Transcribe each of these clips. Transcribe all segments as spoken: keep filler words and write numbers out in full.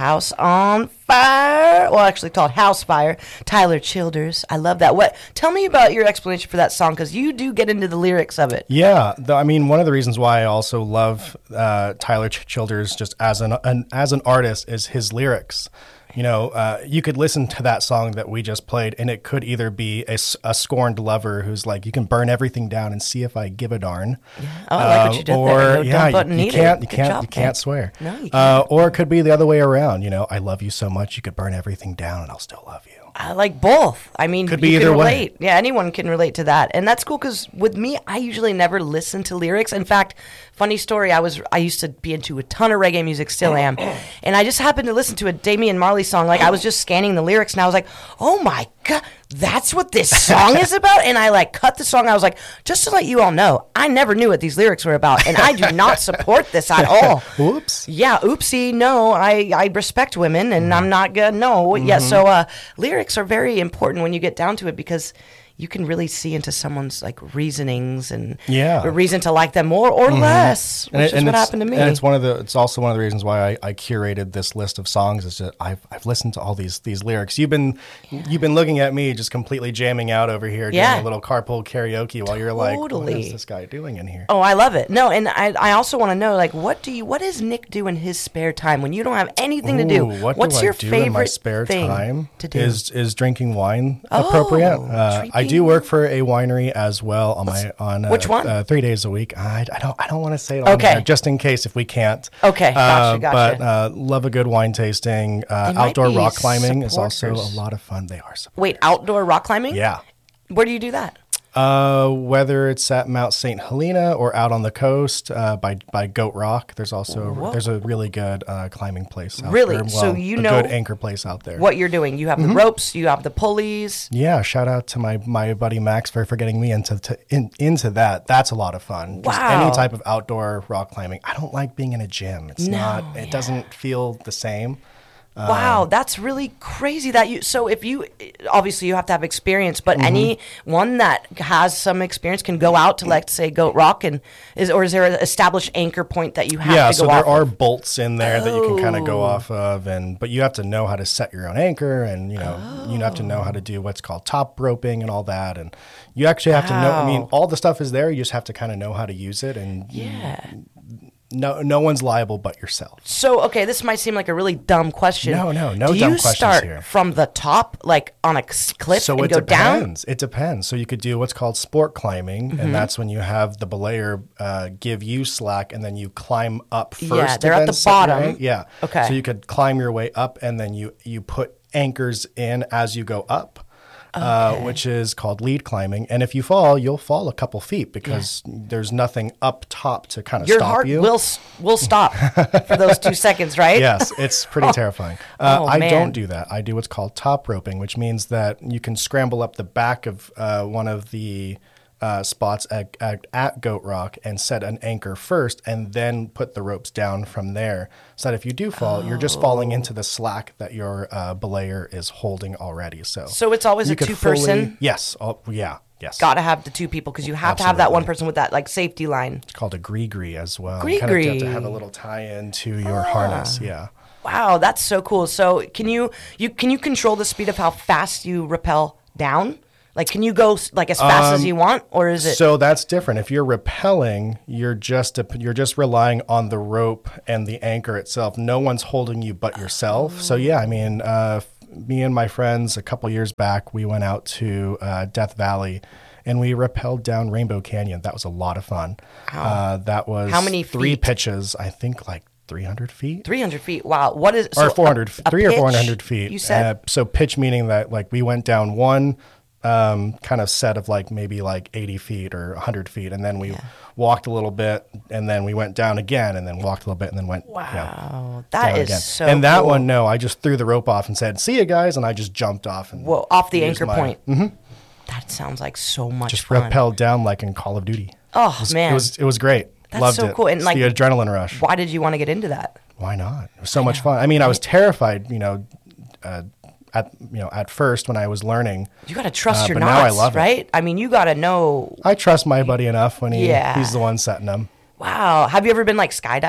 House on Fire. Well, actually called House Fire. Tyler Childers. I love that. What? Tell me about your explanation for that song, because you do get into the lyrics of it. Yeah, the, I mean, one of the reasons why I also love uh, Tyler Ch- Childers just as an, an as an artist is his lyrics. You know, uh, you could listen to that song that we just played, and it could either be a, a scorned lover who's like, you can burn everything down and see if I give a darn. Yeah. Oh, I like what you did or, there. No yeah, dump you, you can't, you can't, you can't swear. No, you can't. Uh, or it could be the other way around. You know, I love you so much, you could burn everything down, and I'll still love you. I like both. I mean, could be you either can relate. way. Yeah, anyone can relate to that, and that's cool because with me, I usually never listen to lyrics. In fact, funny story, I was I used to be into a ton of reggae music, still am, and I just happened to listen to a Damian Marley song. Like I was just scanning the lyrics, and I was like, oh my god, that's what this song is about. And I like cut the song. I was like, just to let you all know, I never knew what these lyrics were about, and I do not support this at all. Whoops. Yeah, oopsie. No, I, I respect women, and I'm not gonna no. Mm-hmm. Yeah, so uh, lyrics are very important when you get down to it because you can really see into someone's like reasonings and yeah. a reason to like them more or mm-hmm. less, which and it, is what happened to me. And it's one of the. It's also one of the reasons why I, I curated this list of songs. Is that I've I've listened to all these these lyrics. You've been yeah. you've been looking at me just completely jamming out over here, yeah. doing a little carpool karaoke while you're totally. like, what is this guy doing in here? Oh, I love it. No, and I I also want to know like what do you what does Nick do in his spare time when you don't have anything Ooh, to do? What What's do your I do favorite in my spare thing time to do? Is is drinking wine oh, appropriate? Uh, I do work for a winery as well on my on uh, which one uh, three days a week. I, I don't I don't want to say it on okay there, just in case if we can't. Okay, gotcha, uh, gotcha. But uh, love a good wine tasting. Uh, outdoor rock climbing supporters. is also a lot of fun. They are. Supporters. Wait, outdoor rock climbing? Yeah. Where do you do that? Uh, whether it's at Mount Saint Helena or out on the coast uh, by by Goat Rock, there's also Whoa. there's a really good uh, climbing place out really? there. Well, so you a know good anchor place out there. What you're doing? You have mm-hmm. the ropes, you have the pulleys. Yeah, shout out to my, my buddy Max for, for getting me into to, in, into that. That's a lot of fun. Just wow. any type of outdoor rock climbing. I don't like being in a gym. It's no, not. It yeah. doesn't feel the same. Wow, Um, that's really crazy that you, so if you, obviously you have to have experience, but mm-hmm. anyone that has some experience can go out to, let's say, Goat Rock, and is, or is there an established anchor point that you have yeah, to go so off there are of? bolts in there oh. that you can kind of go off of, and but you have to know how to set your own anchor, and you know oh. you have to know how to do what's called top roping and all that, and you actually have wow. to know. I mean, all the stuff is there. You just have to kind of know how to use it, and yeah. You, No, no one's liable but yourself. So, okay, this might seem like a really dumb question. No, no, no do dumb you questions start here. From the top, like on a cliff, so and it go depends. down? It depends. So you could do what's called sport climbing, mm-hmm. and that's when you have the belayer uh, give you slack, and then you climb up first. Yeah, they're at the bottom. Your, yeah. Okay. So you could climb your way up, and then you you put anchors in as you go up. Okay. Uh, which is called lead climbing. And if you fall, you'll fall a couple feet because yeah. there's nothing up top to kind of Your stop you. Your heart will, will stop for those two seconds, right? Yes, it's pretty oh. terrifying. Uh, oh, I man. don't do that. I do what's called top roping, which means that you can scramble up the back of uh, one of the Uh, spots at, at, at Goat Rock and set an anchor first and then put the ropes down from there so that if you do fall, oh. you're just falling into the slack that your uh, belayer is holding already. So so it's always a two-person? Fully, yes. Oh, yeah. Yes. Got to have the two people because you have Absolutely. to have that one person with that like safety line. It's called a gree-gree as well. Gree-gree. Kind of you have to have a little tie-in to your ah. harness. Yeah. Wow, that's so cool. So can you, you can you control the speed of how fast you rappel down? Like, can you go like as fast um, as you want, or is it? So that's different. If you're rappelling, you're just a, you're just relying on the rope and the anchor itself. No one's holding you but yourself. Oh. So yeah, I mean, uh, me and my friends a couple years back, we went out to uh, Death Valley, and we rappelled down Rainbow Canyon. That was a lot of fun. Wow. Uh, that was how many three feet? pitches? I think like three hundred feet. three hundred feet. Wow. What is so or four hundred? A, a three pitch, or four hundred feet. You said uh, so. Pitch meaning that like we went down one. Um, kind of set of like maybe like eighty feet or one hundred feet, and then we yeah. walked a little bit, and then we went down again, and then walked a little bit, and then went. Wow, you know, that is again. so. And that cool. one, no, I just threw the rope off and said, "See you guys," and I just jumped off and well, off the anchor my, point. Mm-hmm. That sounds like so much just fun. Just rappelled down like in Call of Duty. Oh it was, man, it was it was great. That's Loved so it. cool. And it's like the adrenaline rush. Why did you want to get into that? Why not? It was so I much know. fun. I mean, I was terrified. You know. Uh, At you know, at first when I was learning, you got to trust uh, your but knots, now I love right? It. I mean, you got to know. I trust my buddy enough when he yeah. he's the one setting them. Wow, have you ever been like skydiving?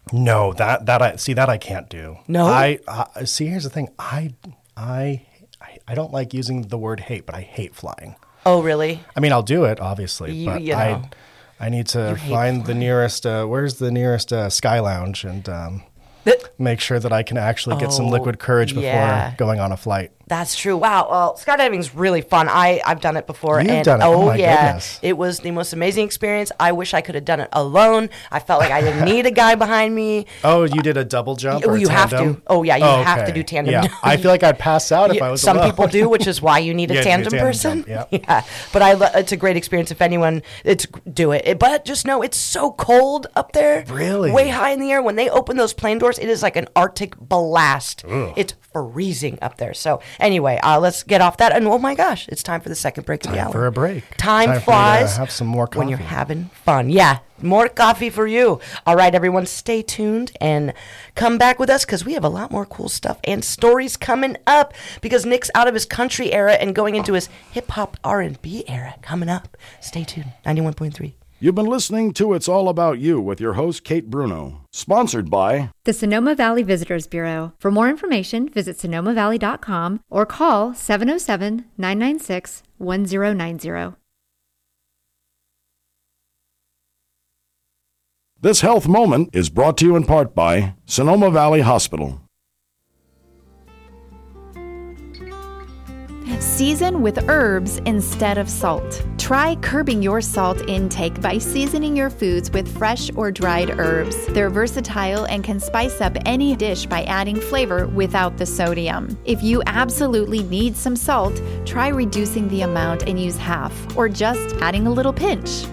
No, that that I see that I can't do. No? I uh, see. Here's the thing. I I I I don't like using the word hate, but I hate flying. Oh, really? I mean, I'll do it obviously, You- but you know. I I need to hate find the nearest. Uh, where's the nearest uh, Sky Lounge and um, make sure that I can actually get some Oh, liquid courage before yeah. going on a flight. That's true. Wow. Well, skydiving's really fun. I, I've done it before. You've and done it. Oh, Oh, my yeah. goodness. It was the most amazing experience. I wish I could have done it alone. I felt like I didn't need a guy behind me. Oh, you did a double jump? Oh, Or a you have tandem? to. Oh, yeah, you Oh, have to okay. do tandem. Yeah. I feel like I'd pass out if Yeah, I was Some alone. people do, which is why you need a Yeah, you tandem, need a tandem person. jump, yeah. yeah, but I lo- it's a great experience. If anyone, it's do it. it. But just know it's so cold up there. Really? way high in the air. When they open those plane doors, it is like an Arctic blast. It's freezing up there. So anyway, uh, let's get off that. And oh my gosh, it's time for the second break of the Time hour. for a break. Time, Time for me to flies. have some more when you're coffee. having fun. Yeah, more coffee for you. All right, everyone, stay tuned and come back with us because we have a lot more cool stuff and stories coming up. Because Nick's out of his country era and going into his hip hop R and B era coming up. Stay tuned. ninety-one point three. You've been listening to It's All About You with your host, Kate Bruno. Sponsored by the Sonoma Valley Visitors Bureau. For more information, visit sonoma valley dot com or call seven oh seven, nine nine six, one oh nine oh. This health moment is brought to you in part by Sonoma Valley Hospital. Season with herbs instead of salt. Try curbing your salt intake by seasoning your foods with fresh or dried herbs. They're versatile and can spice up any dish by adding flavor without the sodium. If you absolutely need some salt, try reducing the amount and use half, or just adding a little pinch.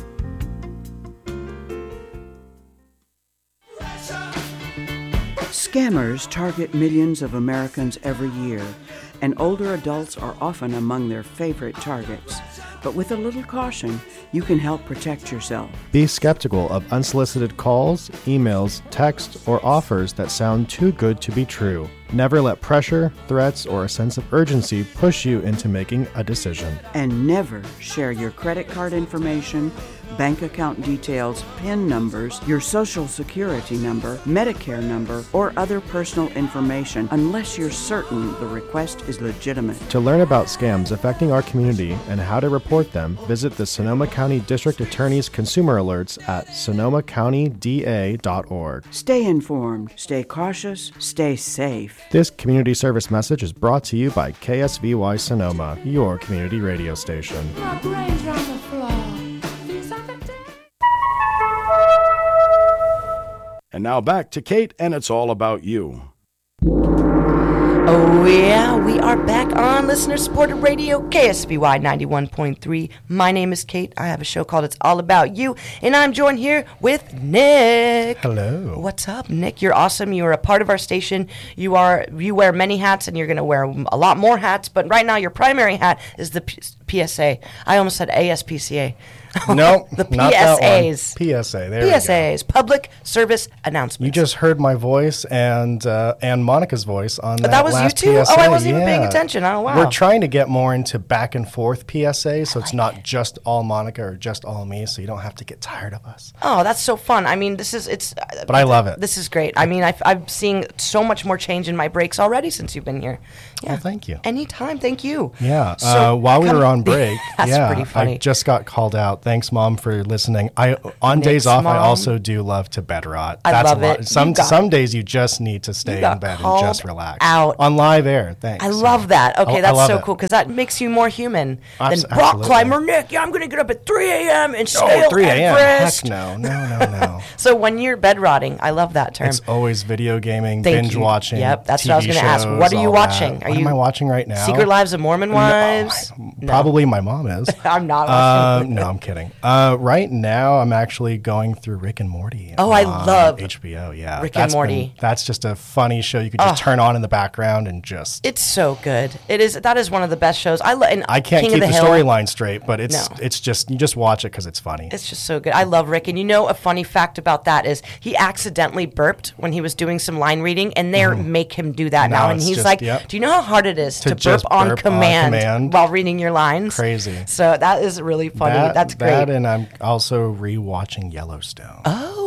Scammers target millions of Americans every year, and older adults are often among their favorite targets. But with a little caution, you can help protect yourself. Be skeptical of unsolicited calls, emails, texts, or offers that sound too good to be true. Never let pressure, threats, or a sense of urgency push you into making a decision. And never share your credit card information, bank account details, PIN numbers, your social security number, Medicare number, or other personal information unless you're certain the request is legitimate. To learn about scams affecting our community and how to report them, visit the Sonoma County District Attorney's Consumer Alerts at sonoma county d a dot org. Stay informed, stay cautious, stay safe. This community service message is brought to you by K S V Y Sonoma, your community radio station. My brains are on the floor. And now back to Kate and It's All About You. Oh, yeah, we are back on listener-supported radio, K S V Y ninety-one point three. My name is Kate. I have a show called It's All About You, and I'm joined here with Nick. Hello. What's up, Nick? You're awesome. You are a part of our station. You are you wear many hats, and you're going to wear a lot more hats, but right now your primary hat is the P- PSA. I almost said A S P C A. No, the not that one. P S As. P S A, there P S we go. As, public service announcements. You just heard my voice and uh, and Monica's voice on that, that was you last too? P S A. Oh, I wasn't even paying Yeah. attention. Oh, wow. We're trying to get more into back and forth P S A, so it's not just all Monica or just all me, so you don't have to get tired of us. Oh, that's so fun. I mean, this is, it's... But I love it. This is great. I mean, I've, I'm seeing so much more change in my breaks already since you've been here. Yeah. Well, thank you. Anytime, thank you. Yeah. So uh, while we come- were on break, That's yeah, pretty funny. I just got called out. Thanks, Mom, for listening. I on Nick's days off, I mom. also do love to bed rot. I That's love a lot. it. Some You got- some days you just need to stay You got in bed and called just relax. out. On live air. Thanks. I love that. Okay, I- I that's love so it. cool because that makes you more human Abs- than rock absolutely. climber Nick. Yeah, I'm going to get up at three a.m. and scale Oh, three a.m. Everest. Heck no, no, no, no. So when you're bed rotting, I love that term. It's always video gaming, Thank binge you. watching. Yep, that's T V what I was gonna ask. shows, What are you all that. watching? Are What you- am I watching right now? Secret Lives of Mormon No, Wives? No. Probably my mom is. I'm not Uh, watching. no, I'm kidding. Uh, right now, I'm actually going through Rick and Morty. Oh, I on love H B O. Yeah, Rick and That's been- Morty. that's just a funny show you could just turn on in the background and just. It's so good. It is. That is one of the best shows. I lo- and I can't King keep of the, the, Hill. storyline straight, but it's No. it's just you just watch it because it's funny. It's just so good. I love Rick. And you know, a funny fact about that is he accidentally burped when he was doing some line reading, and they make him do that now. Now And it's he's just- like, yep. do you know how hard it is to, To burp, just on, burp on command command. while reading your lines? Crazy. So that is really funny. That- That's great. That and I'm also rewatching Yellowstone. Oh,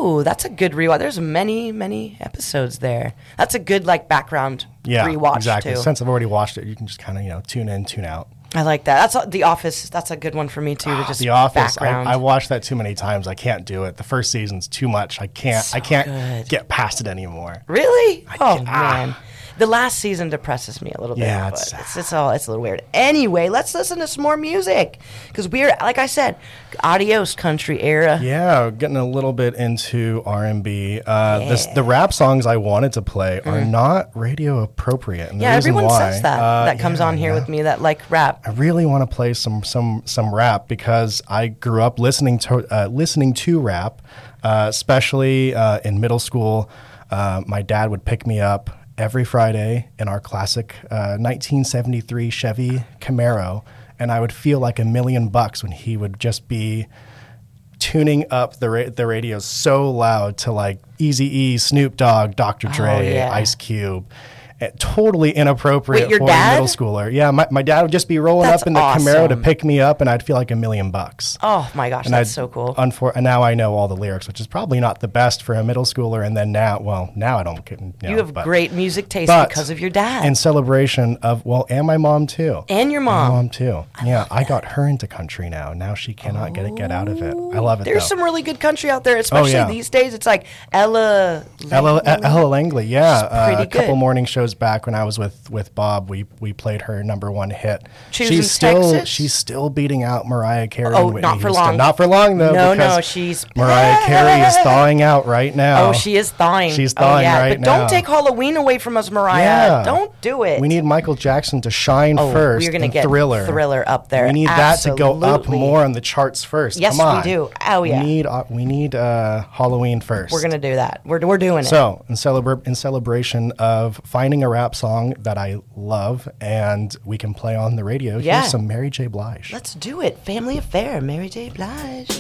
Ooh, that's a good rewatch. There's many, many episodes there. That's a good like background Yeah, rewatch exactly. too. Since I've already watched it, you can just kind of, you know, tune in, tune out. I like that. That's The Office. That's a good one for me too. To just The Office. I, background. I watched that too many times. I can't do it. The first season's too much. I can't. So I can't good. get past it anymore. Really? Oh can't- man. The last season depresses me a little bit. Yeah, but it's- it's, it's all it's a little weird. Anyway, let's listen to some more music because we're like I said, adios country era. Yeah, getting a little bit into R and B. Uh, this the rap songs I wanted to play are not radio appropriate. And the Yeah, reason everyone why, says that. uh, that comes yeah, on here yeah. with me that like rap. I really want to play some some some rap because I grew up listening to uh, listening to rap, uh, especially uh, in middle school. Uh, my dad would pick me up every Friday in our classic uh, nineteen seventy-three Chevy Camaro, and I would feel like a million bucks when he would just be tuning up the ra- the radio so loud to like Eazy-E, Snoop Dogg, Doctor Dre, Oh, yeah. Ice Cube. Uh, totally inappropriate Wait, your for dad? a middle schooler. Yeah, my, my dad would just be rolling That's up in the Camaro to awesome. pick me up, and I'd feel like a million bucks. Oh my gosh, And that's I'd- so cool. Unfor- and now I know all the lyrics, which is probably not the best for a middle schooler. And then now, well, now I don't get. You, know, You have but- great music taste but because of your dad in celebration of well, and my mom too. and your My mom. mom too. yeah, I got her into country now. Now she cannot get it, get out of it. I love it. There's though. some really good country out there, especially yeah. these days. It's like Ella. Ella, Langley. Ella Langley, yeah. She's Uh, pretty a couple good. morning shows back when I was with, with Bob, we we played her number one hit. Choosing she's still Texas? she's still beating out Mariah Carey. Oh, and Whitney not for Houston. long. Not for long though. No, because no, she's Mariah Carey is thawing out right now. Oh, she is thawing. She's Oh, thawing yeah. right but now. don't take Halloween away from us, Mariah. Yeah. Don't do it. We need Michael Jackson to shine Oh, first. we're gonna and get Thriller. Thriller up there. We need that to go up Absolutely. more on the charts first. Yes, Come we on. do. Oh, yeah. We need uh, we need uh, Halloween first. We're gonna do that. We're we're doing it. So, in, celebra- in celebration of finding a rap song that I love and we can play on the radio, Yeah. here's some Mary J. Blige. Let's do it. Family Affair, Mary J. Blige.